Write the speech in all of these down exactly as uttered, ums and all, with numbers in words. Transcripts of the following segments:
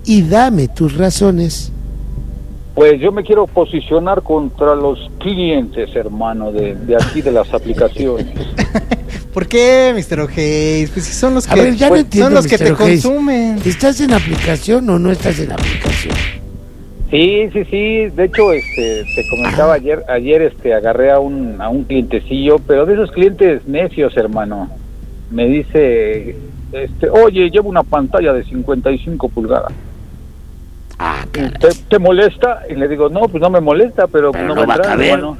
y dame tus razones. Pues yo me quiero posicionar contra los clientes, hermano, de, de aquí de las aplicaciones. ¿Por qué, mister O'Hays? Pues si son los A que, ver, ya no pues, entiendo, son los que mister te O'Hays. consumen. ¿Estás en aplicación o no estás en aplicación? Sí, sí, sí. De hecho, este, te comentaba ayer, ayer, este, agarré a un, a un clientecillo, pero de esos clientes necios, hermano. Me dice, este, oye, llevo una pantalla de cincuenta y cinco pulgadas. Ah, caray. ¿Te, ¿Te molesta? Y le digo, no, pues no me molesta, pero, Pero no, no me va a entra, caber. hermano.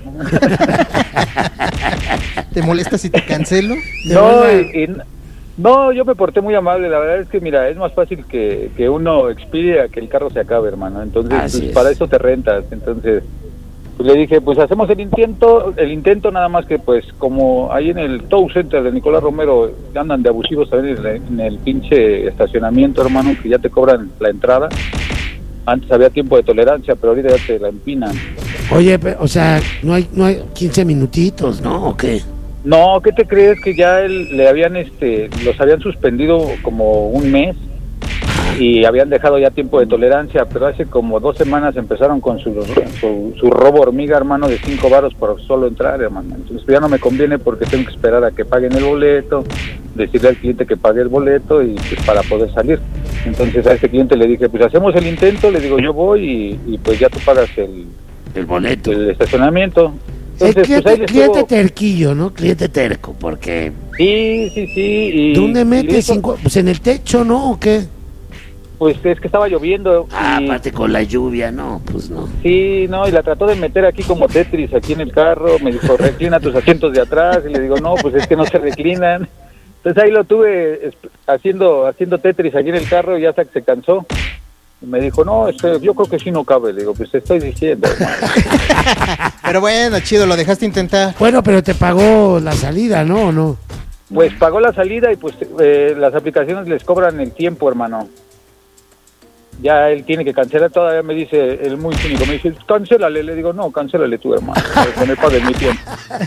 ¿Te molesta si te cancelo? No, y, y, no, yo me porté muy amable. La verdad es que, mira, es más fácil que, que uno expida que el carro se acabe, hermano. Entonces, Así pues, es. para eso te rentas. Entonces, pues le dije, pues hacemos el intento, el intento nada más que, pues, como ahí en el Tow Center de Nicolás Romero andan de abusivos también en el, en el pinche estacionamiento, hermano, que ya te cobran la entrada. Antes había tiempo de tolerancia, pero ahorita ya te la empinan. Oye, pe- o sea, no hay, no hay quince minutitos, ¿no? ¿O qué? No, ¿qué te crees? Que ya él, le habían, este, los habían suspendido como un mes y habían dejado ya tiempo de tolerancia, pero hace como dos semanas empezaron con su, su, su robo hormiga, hermano, de cinco varos por solo entrar, hermano. Entonces ya no me conviene porque tengo que esperar a que paguen el boleto, decirle al cliente que pague el boleto y pues para poder salir. Entonces a este cliente le dije, pues hacemos el intento, le digo, yo voy y, y pues ya tú pagas el, El boleto. el estacionamiento. El Entonces, cliente, pues ahí les cliente estuvo- terquillo, ¿no? Cliente terco, porque... Sí, sí, sí. Y, ¿Dónde y metes listo. cinco? Pues en el techo, ¿no? ¿O qué? Pues es que estaba lloviendo. Ah, y, aparte con la lluvia, no, pues no. sí, no, y la trató de meter aquí como Tetris, aquí en el carro. Me dijo, reclina tus asientos de atrás. Y le digo, no, pues es que no se reclinan. Entonces ahí lo tuve es, haciendo haciendo Tetris aquí en el carro y hasta que se cansó. Y me dijo, no, este, yo creo que sí no cabe. Le digo, pues te estoy diciendo, hermano. Pero bueno, chido, lo dejaste intentar. Bueno, pero te pagó la salida, ¿no? ¿O no? Pues pagó la salida y pues eh, las aplicaciones les cobran el tiempo, hermano. Ya él tiene que cancelar, todavía me dice, el muy cínico, me dice, cancélale. Le digo, no, cancélale tú, hermano, para que me pague mi tiempo.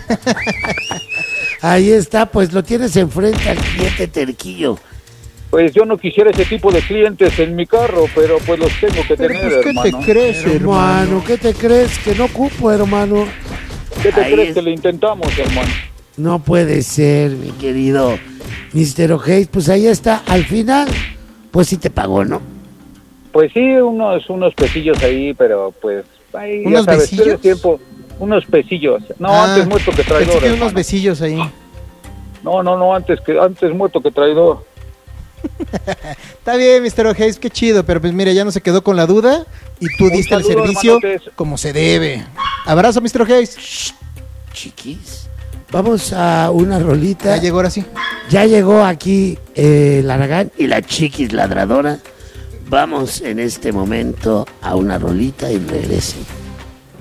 Ahí está, pues lo tienes enfrente al cliente terquillo. Pues yo no quisiera ese tipo de clientes en mi carro, pero pues los tengo que Pero tener, pues, ¿qué hermano. te crees, hermano? Hermano, ¿qué te crees? Que no cupo, hermano. ¿Qué te Ahí crees es. que le intentamos, hermano? No puede ser, mi querido mister O'Hays. Pues ahí está, al final, pues sí te pagó, ¿no? Pues sí, unos unos pesillos ahí, pero pues ahí, ¿Unos ya sabes, besillos? pierdes tiempo. Unos pesillos. No, Ah, antes muerto que pensé traidor, que unos hermano. besillos ahí. No, no, no, antes que antes muerto que traidor. Está bien, mister O'Hays, qué chido, pero pues mira, ya no se quedó con la duda y tú Un diste el saludo, servicio hermanotes. como se debe. Abrazo, mister O'Hays. Chiquis. Vamos a una rolita. Ya llegó ahora sí. Ya llegó aquí eh, el Aragán y la chiquis ladradora. Vamos en este momento a una rolita y regresen.